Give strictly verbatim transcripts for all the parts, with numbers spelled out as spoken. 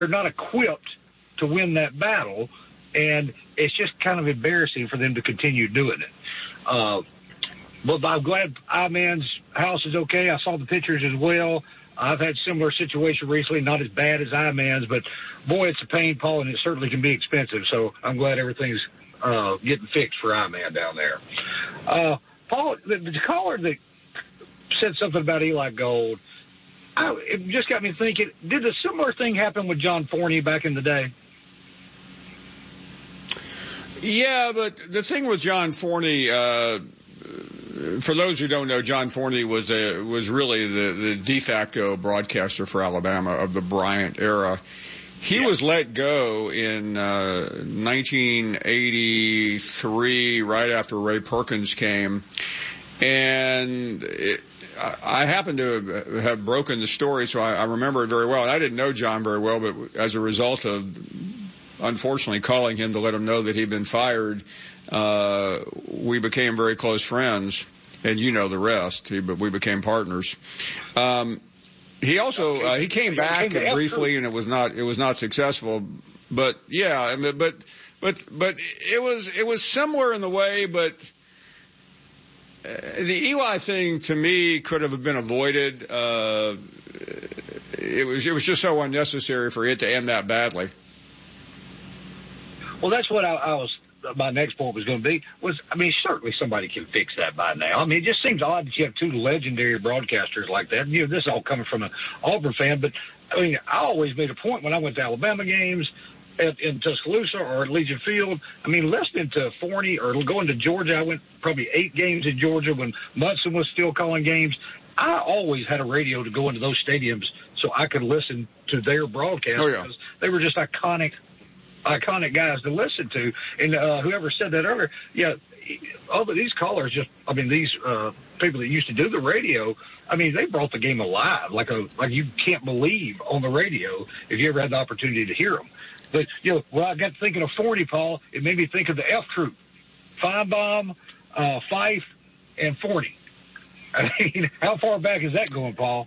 not equipped to win that battle, and it's just kind of embarrassing for them to continue doing it. Uh, but I'm glad I-Man's house is okay. I saw the pictures as well. I've had similar situation recently, not as bad as I-Man's, but boy, it's a pain, Paul, and it certainly can be expensive. So I'm glad everything's uh, getting fixed for I-Man down there. Uh, Paul, the, the caller that said something about Eli Gold, I, it just got me thinking, did a similar thing happen with John Forney back in the day? Yeah, but the thing with John Forney, uh, for those who don't know, John Forney was a, was really the, the de facto broadcaster for Alabama of the Bryant era. He yeah. was let go in uh, nineteen eighty-three, right after Ray Perkins came, and it, I happen to have broken the story, so I, I remember it very well. And I didn't know John very well, but as a result of, unfortunately, calling him to let him know that he'd been fired, uh, we became very close friends. And you know the rest, he, but we became partners. Um, he also, uh, he came back briefly, and it was not, it was not successful. But yeah, but, but, but it was, it was similar in the way, but uh, the Eli thing to me could have been avoided. Uh, it was, it was just so unnecessary for it to end that badly. Well, that's what I, I was, my next point was going to be, was, I mean, certainly somebody can fix that by now. I mean, it just seems odd that you have two legendary broadcasters like that. You know, this is all coming from an Auburn fan, but, I mean, I always made a point when I went to Alabama games at, in Tuscaloosa or at Legion Field. I mean, listening to Forney or going to Georgia, I went probably eight games in Georgia when Munson was still calling games. I always had a radio to go into those stadiums so I could listen to their broadcast oh, yeah. because they were just iconic iconic guys to listen to. And uh, whoever said that earlier, yeah, all of these callers just, I mean, these uh, people that used to do the radio, I mean, they brought the game alive like a like you can't believe on the radio if you ever had the opportunity to hear them. But, you know, well, I got thinking of Forney, Paul. It made me think of the F Troop, Feinbaum, uh, Fife, and Forney. I mean, how far back is that going, Paul?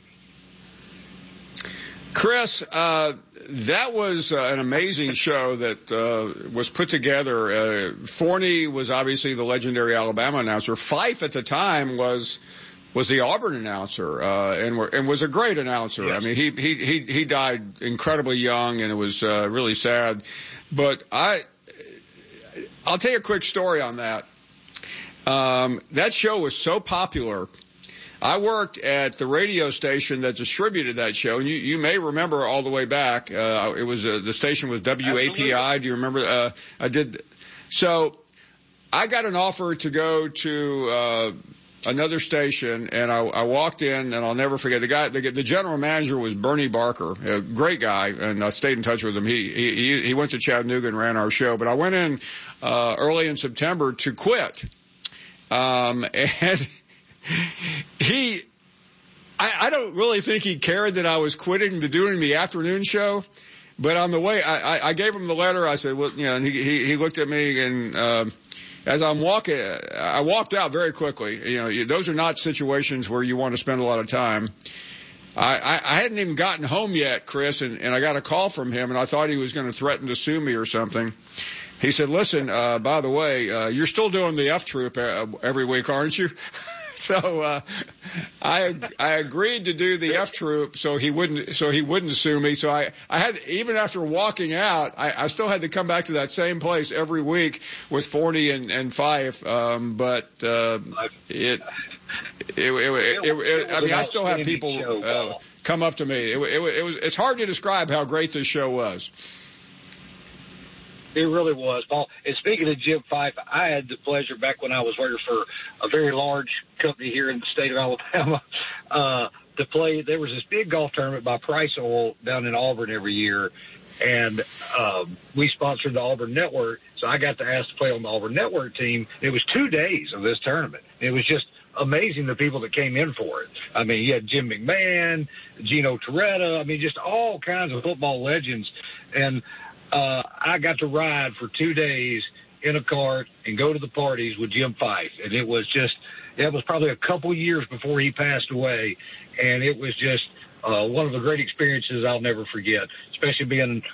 Chris, uh, that was uh, an amazing show that uh, was put together. Uh, Forney was obviously the legendary Alabama announcer. Fife at the time was was the Auburn announcer, uh, and were, and was a great announcer. Yes. I mean, he he he he died incredibly young, and it was uh, really sad. But I, I'll tell you a quick story on that. Um, that show was so popular. I worked at the radio station that distributed that show, and you, you may remember all the way back. Uh, it was uh, the station was W A P I. Absolutely. Do you remember? Uh, I did. So I got an offer to go to uh, another station, and I, I walked in, and I'll never forget the guy. The, the general manager was Bernie Barker, a great guy, and I stayed in touch with him. He he he went to Chattanooga and ran our show, but I went in uh, early in September to quit, um, and. He, I, I don't really think he cared that I was quitting the doing the afternoon show, but on the way, I, I, I gave him the letter. I said, well, you know, and he, he, he looked at me, and uh, as I'm walking, I walked out very quickly. You know, those are not situations where you want to spend a lot of time. I, I, I hadn't even gotten home yet, Chris, and, and I got a call from him, and I thought he was going to threaten to sue me or something. He said, listen, uh, by the way, uh, you're still doing the F Troop uh, every week, aren't you? So uh, I I agreed to do the F Troop so he wouldn't so he wouldn't sue me. So I I had even after walking out, I, I still had to come back to that same place every week with Forney and and Fife. Um, but uh, it, it, it, it, it, it I mean I still have people uh, come up to me. It, it, it was it's hard to describe how great this show was. It really was, Paul. And speaking of Jim Fife, I had the pleasure back when I was working for a very large company here in the state of Alabama uh, to play. There was this big golf tournament by Price Oil down in Auburn every year, and um, we sponsored the Auburn Network. So I got to ask to play on the Auburn Network team. It was two days of this tournament. It was just amazing the people that came in for it. I mean, you had Jim McMahon, Gino Torretta. I mean, just all kinds of football legends. And uh, I got to ride for two days in a cart and go to the parties with Jim Fife. And it was just, it was probably a couple years before he passed away. And it was just uh, one of the great experiences I'll never forget, especially being